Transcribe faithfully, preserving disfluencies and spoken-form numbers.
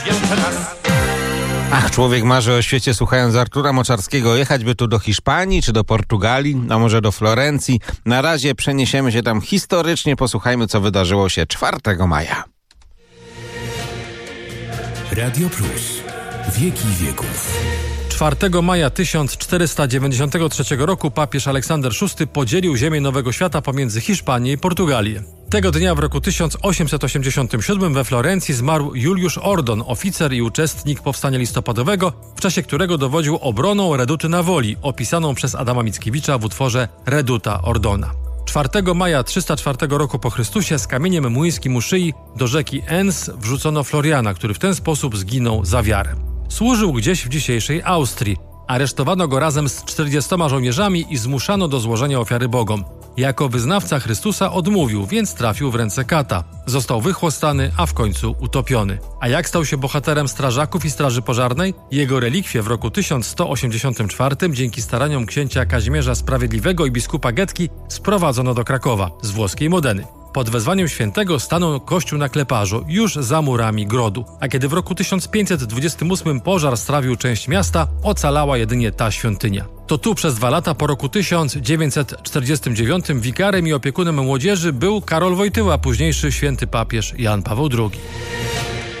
Jeszcze raz. Ach, człowiek marzy o świecie słuchając Artura Moczarskiego. Jechać by tu do Hiszpanii czy do Portugalii, a może do Florencji. Na razie przeniesiemy się tam historycznie, posłuchajmy, co wydarzyło się czwartego maja. Radio Plus. Wieki wieków. czwartego maja tysiąc czterysta dziewięćdziesiątego trzeciego roku papież Aleksander szósty podzielił ziemię Nowego Świata pomiędzy Hiszpanię i Portugalię. Tego dnia w roku tysiąc osiemset osiemdziesiątym siódmym we Florencji zmarł Juliusz Ordon, oficer i uczestnik powstania listopadowego, w czasie którego dowodził obroną Reduty na Woli, opisaną przez Adama Mickiewicza w utworze Reduta Ordona. czwartego maja trzysta czwartego roku po Chrystusie z kamieniem młyńskim u szyi do rzeki Enns wrzucono Floriana, który w ten sposób zginął za wiarę. Służył gdzieś w dzisiejszej Austrii. Aresztowano go razem z czterdziestoma żołnierzami i zmuszano do złożenia ofiary bogom. Jako wyznawca Chrystusa odmówił, więc trafił w ręce kata. Został wychłostany, a w końcu utopiony. A jak stał się bohaterem strażaków i straży pożarnej? Jego relikwie w roku tysiąc sto osiemdziesiątym czwartym dzięki staraniom księcia Kazimierza Sprawiedliwego i biskupa Getki sprowadzono do Krakowa z włoskiej Modeny. Pod wezwaniem świętego stanął kościół na Kleparzu, już za murami grodu. A kiedy w roku tysiąc pięćset dwudziestym ósmym pożar strawił część miasta, ocalała jedynie ta świątynia. To tu przez dwa lata po roku tysiąc dziewięćset czterdziestym dziewiątym wikarem i opiekunem młodzieży był Karol Wojtyła, późniejszy święty papież Jan Paweł drugi.